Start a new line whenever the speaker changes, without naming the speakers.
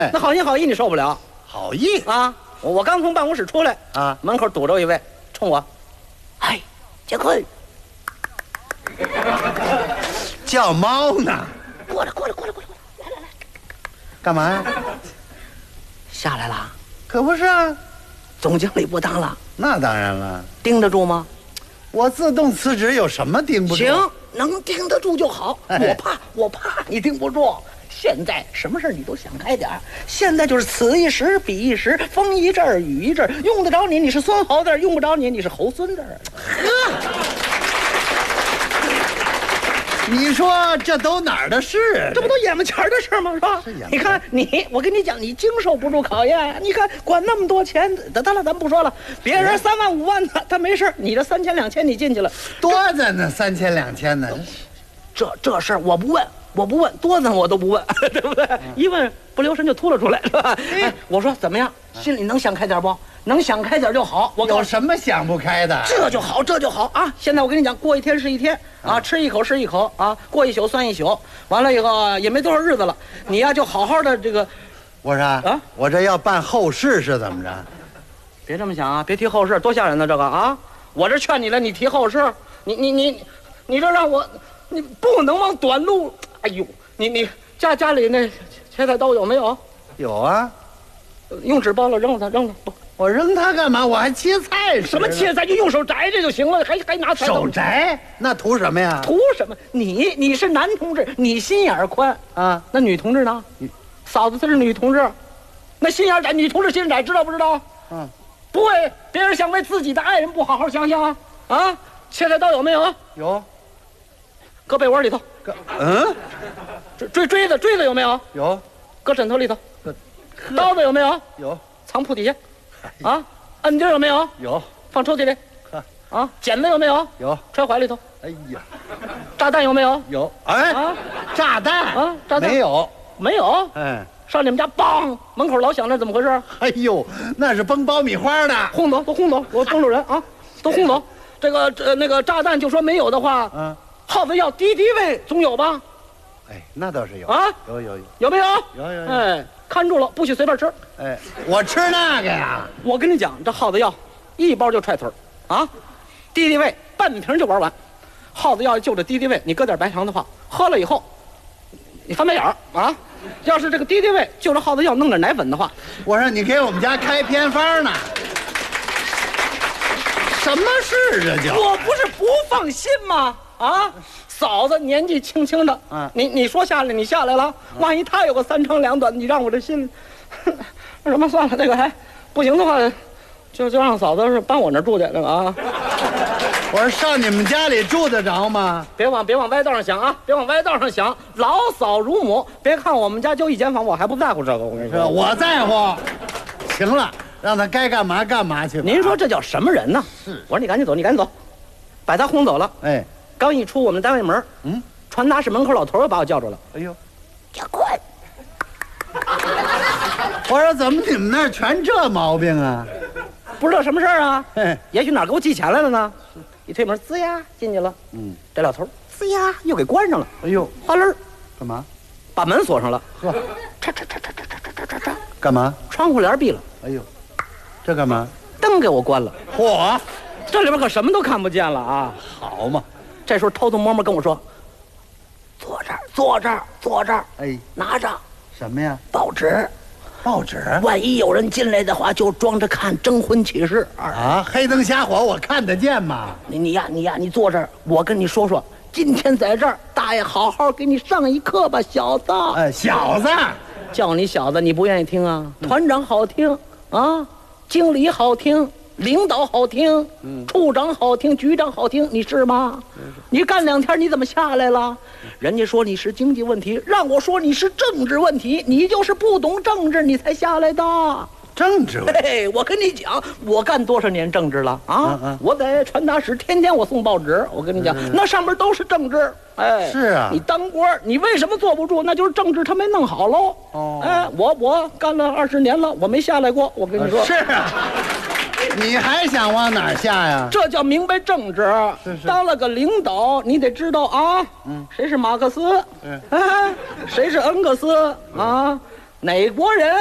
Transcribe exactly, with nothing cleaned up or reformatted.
那好心好意你受不了，
好意
啊！我我刚从办公室出来
啊，
门口堵着一位，冲我，嗨，杰坤，
叫猫呢？
过来过来过来过来，来来来，
干嘛呀？
下来了。
可不是啊，
总经理不当了，
那当然了，
盯得住吗？
我自动辞职，有什么盯不住？
行，能盯得住就好。
哎
我怕我怕你盯不住。现在什么事你都想开点儿，现在就是此一时彼一时，风一阵儿雨一阵儿，用得着你你是孙猴子，用不着你你是猴孙子。
你说这都哪儿的事？
这不都眼巴前的事吗？是吧？
是眼巴
你看你，我跟你讲，你经受不住考验。你看管那么多钱，得得了，咱不说了。别人三万五万的，他没事，你这三千两千你进去了，
多着呢，三千两千呢。
这这事儿我不问。我不问，多呢我都不问，对不对？一问不留神就秃了出来，是吧？哎，我说怎么样？心里能想开点不？能想开点就好。我
有什么想不开的？
这就好，这就好啊！现在我跟你讲，过一天是一天啊，吃一口是一口啊，过一宿算一宿。完了以后也没多少日子了，你呀就好好的这个。
我说啊，我这要办后事是怎么着？
别这么想啊，别提后事，多吓人呢这个啊！我这劝你了，你提后事，你你你，你这让我，你不能往短路。哎呦，你你家家里那切菜刀有没有？
有啊，
用纸包了，扔了它，扔了不？
我扔它干嘛？我还切菜。
什么切菜？就用手摘着就行了，还还拿菜刀
手摘？那图什么呀？
图什么？你你是男同志，你心眼儿宽啊。那女同志呢？嫂子她是女同志，那心眼儿窄，女同志心眼窄，知道不知道？
嗯，
不会，别人想为自己的爱人不好好想想啊！啊，切菜刀有没有？
有，
搁被窝里头。
嗯，
追追锥子锥子有没有？
有，
搁枕头里头。刀子有没有？
有，
藏铺底下。啊，摁钉有没有？
有，
放抽屉里。啊，剪子有没有？
有，
揣怀里头。
哎呀，
炸弹有没有？
有。哎，
啊，
炸弹
啊，炸弹
没有，
没有。
哎，
上你们家，梆，门口老响，那怎么回事？
哎呦，那是崩爆米花的，
轰走，都轰走，我东主人啊，都轰走。这个呃那个炸弹就说没有的话，
嗯，
耗子药敌敌畏总有吧？
哎，那倒是有
啊，
有有有
有没有？
有有有。
哎，看住了，不许随便吃。
哎，我吃那个呀。
我跟你讲，这耗子药一包就踹腿儿啊，敌敌畏半瓶就玩完。耗子药就这敌敌畏，你搁点白糖的话，喝了以后你翻白眼儿啊。要是这个敌敌畏就这耗子药弄点奶粉的话，
我说你给我们家开偏方呢？什么事这叫？
我不是不放心吗？啊，嫂子年纪轻轻的，
嗯，
你你说下来，你下来了，万一她有个三长两短，你让我这心里，那什么算了，那个还不行的话，就就让嫂子是搬我那儿住去那个啊。
我说上你们家里住得着吗？
别往别往歪道上想啊，别往歪道上想，老嫂如母。别看我们家就一间房，我还不在乎这个。我跟你说，
我在乎。行了，让他该干嘛干嘛去吧。
您说这叫什么人呢？
是，
我说你赶紧走，你赶紧走，把他轰走了。
哎，
刚一出我们单位门，
嗯，
传达室门口老头又把我叫住了。
哎呦，
别滚！
我说怎么你们那儿全这毛病啊？
不知道什么事儿啊？
嘿，
也许哪儿给我寄钱来了呢？一推门，滋呀进去了。
嗯，
这老头滋呀又给关上了。
哎呦，
哗楞儿，
干嘛？
把门锁上了。
呵，
嚓嚓嚓嚓嚓嚓嚓嚓嚓，
干嘛？
窗户帘闭了。
哎呦，这干嘛？
灯给我关了。
嚯，
这里边可什么都看不见了啊！
好嘛。
这时候偷偷摸摸跟我说：“坐这儿，坐这儿，坐这儿。”
哎，
拿着
什么呀？
报纸，
报纸。
万一有人进来的话，就装着看征婚启事。
啊，黑灯瞎火我看得见吗？
你你呀你呀，你坐这儿，我跟你说说，今天在这儿，大爷好好给你上一课吧，小子。
哎，小子，
叫你小子，你不愿意听啊？团长好听啊，经理好听，领导好听，嗯，处长好听，局长好听，你是吗？你干两天你怎么下来了？人家说你是经济问题，让我说你是政治问题，你就是不懂政治，你才下来的。
政治问题。
嘿，我跟你讲，我干多少年政治了啊？
嗯嗯
我在传达室天天我送报纸，我跟你讲，那上面都是政治。哎，
是啊
你当官你为什么坐不住？那就是政治他没弄好喽。
哦
哎，我我干了二十年了，我没下来过。我跟你说，
是啊，你还想往哪儿下呀？
这叫明白政治。
是是
当了个领导，你得知道啊，
嗯，
谁是马克思？
嗯，
哎，谁是恩格斯啊？ 哪国人？